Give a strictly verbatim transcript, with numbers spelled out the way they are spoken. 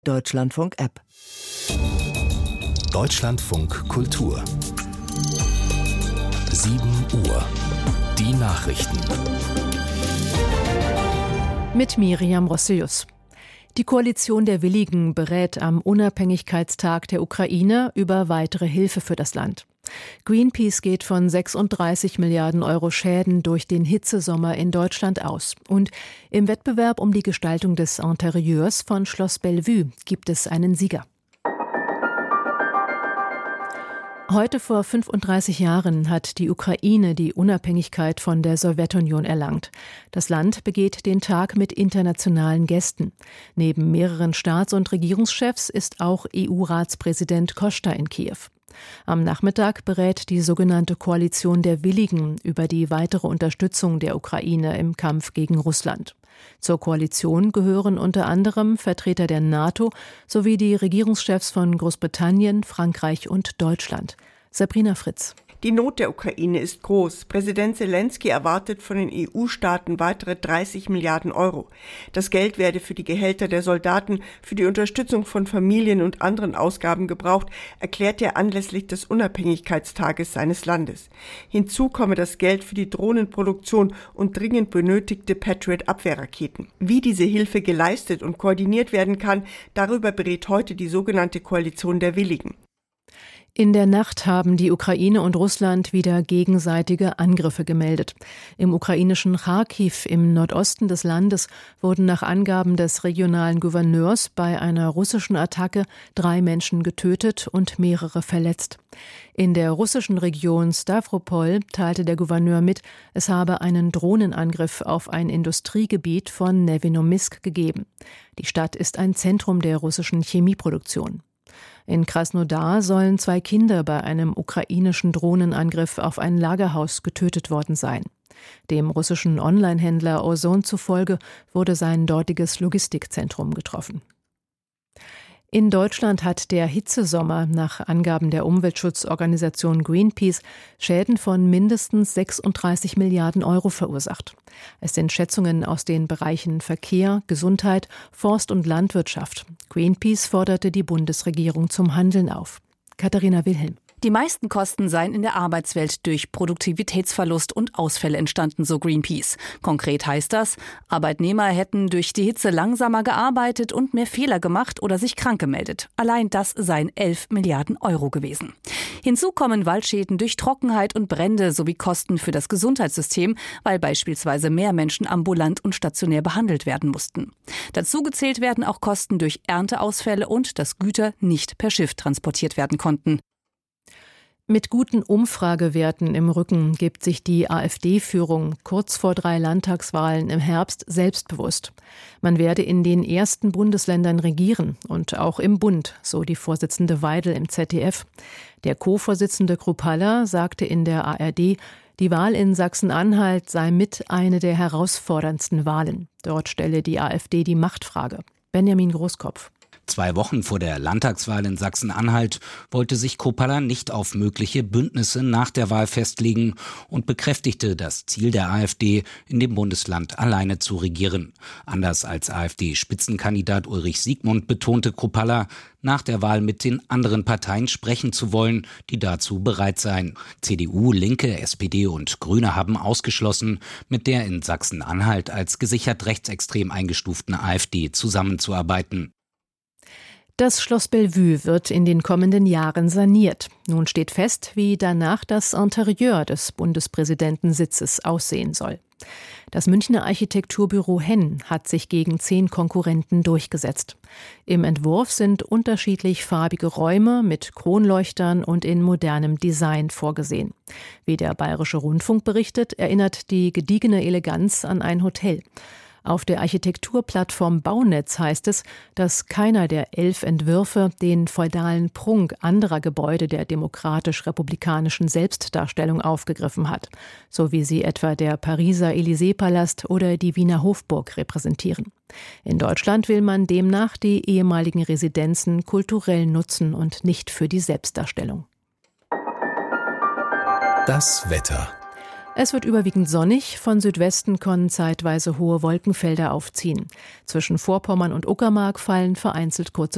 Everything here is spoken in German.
Deutschlandfunk-App. Deutschlandfunk Kultur. sieben Uhr. Die Nachrichten. Mit Miriam Rosselius. Die Koalition der Willigen berät am Unabhängigkeitstag der Ukraine über weitere Hilfe für das Land. Greenpeace geht von sechsunddreißig Milliarden Euro Schäden durch den Hitzesommer in Deutschland aus. Und im Wettbewerb um die Gestaltung des Interieurs von Schloss Bellevue gibt es einen Sieger. Heute vor fünfunddreißig Jahren hat die Ukraine die Unabhängigkeit von der Sowjetunion erlangt. Das Land begeht den Tag mit internationalen Gästen. Neben mehreren Staats- und Regierungschefs ist auch E U-Ratspräsident Costa in Kiew. Am Nachmittag berät die sogenannte Koalition der Willigen über die weitere Unterstützung der Ukraine im Kampf gegen Russland. Zur Koalition gehören unter anderem Vertreter der NATO sowie die Regierungschefs von Großbritannien, Frankreich und Deutschland. Sabrina Fritz. Die Not der Ukraine ist groß. Präsident Selenskyj erwartet von den E U-Staaten weitere dreißig Milliarden Euro. Das Geld werde für die Gehälter der Soldaten, für die Unterstützung von Familien und anderen Ausgaben gebraucht, erklärt er anlässlich des Unabhängigkeitstages seines Landes. Hinzu komme das Geld für die Drohnenproduktion und dringend benötigte Patriot-Abwehrraketen. Wie diese Hilfe geleistet und koordiniert werden kann, darüber berät heute die sogenannte Koalition der Willigen. In der Nacht haben die Ukraine und Russland wieder gegenseitige Angriffe gemeldet. Im ukrainischen Charkiw im Nordosten des Landes wurden nach Angaben des regionalen Gouverneurs bei einer russischen Attacke drei Menschen getötet und mehrere verletzt. In der russischen Region Stavropol teilte der Gouverneur mit, es habe einen Drohnenangriff auf ein Industriegebiet von Nevinomysk gegeben. Die Stadt ist ein Zentrum der russischen Chemieproduktion. In Krasnodar sollen zwei Kinder bei einem ukrainischen Drohnenangriff auf ein Lagerhaus getötet worden sein. Dem russischen Online-Händler Ozon zufolge wurde sein dortiges Logistikzentrum getroffen. In Deutschland hat der Hitzesommer nach Angaben der Umweltschutzorganisation Greenpeace Schäden von mindestens sechsunddreißig Milliarden Euro verursacht. Es sind Schätzungen aus den Bereichen Verkehr, Gesundheit, Forst und Landwirtschaft. Greenpeace forderte die Bundesregierung zum Handeln auf. Katharina Wilhelm. Die meisten Kosten seien in der Arbeitswelt durch Produktivitätsverlust und Ausfälle entstanden, so Greenpeace. Konkret heißt das, Arbeitnehmer hätten durch die Hitze langsamer gearbeitet und mehr Fehler gemacht oder sich krank gemeldet. Allein das seien elf Milliarden Euro gewesen. Hinzu kommen Waldschäden durch Trockenheit und Brände sowie Kosten für das Gesundheitssystem, weil beispielsweise mehr Menschen ambulant und stationär behandelt werden mussten. Dazu gezählt werden auch Kosten durch Ernteausfälle und dass Güter nicht per Schiff transportiert werden konnten. Mit guten Umfragewerten im Rücken gibt sich die AfD-Führung kurz vor drei Landtagswahlen im Herbst selbstbewusst. Man werde in den ersten Bundesländern regieren und auch im Bund, so die Vorsitzende Weidel im Z D F. Der Co-Vorsitzende Kruppalla sagte in der A R D, die Wahl in Sachsen-Anhalt sei mit eine der herausforderndsten Wahlen. Dort stelle die AfD die Machtfrage. Benjamin Großkopf. Zwei Wochen vor der Landtagswahl in Sachsen-Anhalt wollte sich Kruppalla nicht auf mögliche Bündnisse nach der Wahl festlegen und bekräftigte das Ziel der AfD, in dem Bundesland alleine zu regieren. Anders als AfD-Spitzenkandidat Ulrich Siegmund betonte Kruppalla, nach der Wahl mit den anderen Parteien sprechen zu wollen, die dazu bereit seien. C D U, Linke, S P D und Grüne haben ausgeschlossen, mit der in Sachsen-Anhalt als gesichert rechtsextrem eingestuften AfD zusammenzuarbeiten. Das Schloss Bellevue wird in den kommenden Jahren saniert. Nun steht fest, wie danach das Interieur des Bundespräsidentensitzes aussehen soll. Das Münchner Architekturbüro Henn hat sich gegen zehn Konkurrenten durchgesetzt. Im Entwurf sind unterschiedlich farbige Räume mit Kronleuchtern und in modernem Design vorgesehen. Wie der Bayerische Rundfunk berichtet, erinnert die gediegene Eleganz an ein Hotel. Auf der Architekturplattform Baunetz heißt es, dass keiner der elf Entwürfe den feudalen Prunk anderer Gebäude der demokratisch-republikanischen Selbstdarstellung aufgegriffen hat, so wie sie etwa der Pariser Élysée-Palast oder die Wiener Hofburg repräsentieren. In Deutschland will man demnach die ehemaligen Residenzen kulturell nutzen und nicht für die Selbstdarstellung. Das Wetter. Es wird überwiegend sonnig, von Südwesten können zeitweise hohe Wolkenfelder aufziehen. Zwischen Vorpommern und Uckermark fallen vereinzelt kurze